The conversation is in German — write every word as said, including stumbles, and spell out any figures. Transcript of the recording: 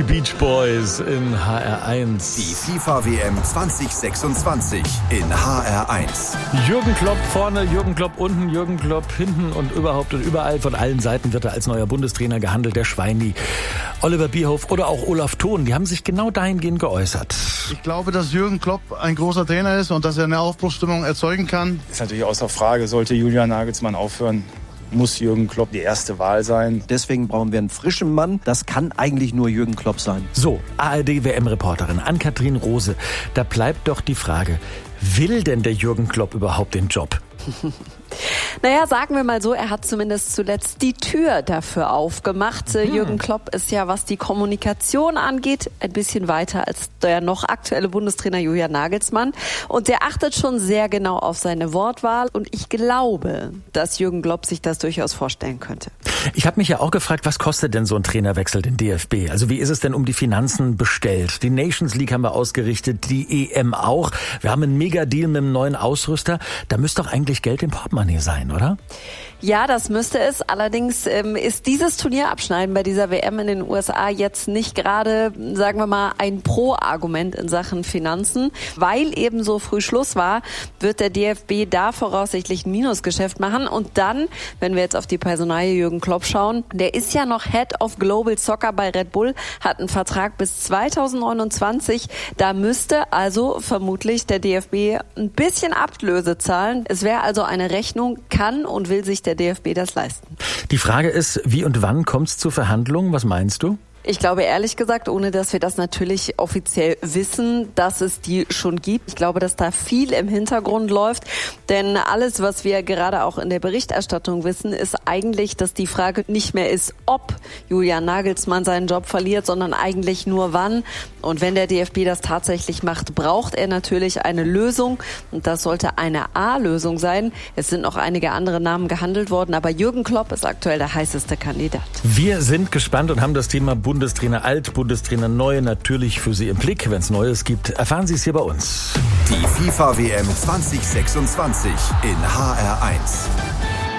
Die Beach Boys in H R eins. Die FIFA-W M zwanzig sechsundzwanzig in H R eins. Jürgen Klopp vorne, Jürgen Klopp unten, Jürgen Klopp hinten und überhaupt und überall. Von allen Seiten wird er als neuer Bundestrainer gehandelt. Der Schweini, Oliver Bierhoff oder auch Olaf Thon, die haben sich genau dahingehend geäußert. Ich glaube, dass Jürgen Klopp ein großer Trainer ist und dass er eine Aufbruchsstimmung erzeugen kann. Ist natürlich außer Frage, sollte Julian Nagelsmann aufhören, muss Jürgen Klopp die erste Wahl sein. Deswegen brauchen wir einen frischen Mann. Das kann eigentlich nur Jürgen Klopp sein. So, A R D-W M-Reporterin Ann-Kathrin Rose. Da bleibt doch die Frage, will denn der Jürgen Klopp überhaupt den Job? Naja, sagen wir mal so, er hat zumindest zuletzt die Tür dafür aufgemacht. Hm. Jürgen Klopp ist ja, was die Kommunikation angeht, ein bisschen weiter als der noch aktuelle Bundestrainer Julian Nagelsmann. Und der achtet schon sehr genau auf seine Wortwahl. Und ich glaube, dass Jürgen Klopp sich das durchaus vorstellen könnte. Ich habe mich ja auch gefragt, was kostet denn so ein Trainerwechsel den D F B? Also wie ist es denn um die Finanzen bestellt? Die Nations League haben wir ausgerichtet, die E M auch. Wir haben einen Mega-Deal mit einem neuen Ausrüster. Da müsste doch eigentlich Geld im Portemonnaie sein, oder? Ja, das müsste es. Allerdings ähm, ist dieses Turnierabschneiden bei dieser W M in den U S A jetzt nicht gerade, sagen wir mal, ein Pro-Argument in Sachen Finanzen. Weil eben so früh Schluss war, wird der D F B da voraussichtlich ein Minusgeschäft machen. Und dann, wenn wir jetzt auf die Personalie Jürgen Klopp schauen, der ist ja noch Head of Global Soccer bei Red Bull, hat einen Vertrag bis zweitausendneunundzwanzig. Da müsste also vermutlich der D F B ein bisschen Ablöse zahlen. Es wäre also eine Rechnung, kann und will sich der der D F B das leisten. Die Frage ist, wie und wann kommt es zu Verhandlungen? Was meinst du? Ich glaube ehrlich gesagt, ohne dass wir das natürlich offiziell wissen, dass es die schon gibt. Ich glaube, dass da viel im Hintergrund läuft. Denn alles, was wir gerade auch in der Berichterstattung wissen, ist eigentlich, dass die Frage nicht mehr ist, ob Julian Nagelsmann seinen Job verliert, sondern eigentlich nur wann. Und wenn der D F B das tatsächlich macht, braucht er natürlich eine Lösung. Und das sollte eine A-Lösung sein. Es sind noch einige andere Namen gehandelt worden, aber Jürgen Klopp ist aktuell der heißeste Kandidat. Wir sind gespannt und haben das Thema Bundestrainer alt, Bundestrainer neu natürlich für Sie im Blick. Wenn es Neues gibt, erfahren Sie es hier bei uns. Die FIFA-W M zwanzig sechsundzwanzig in H R eins.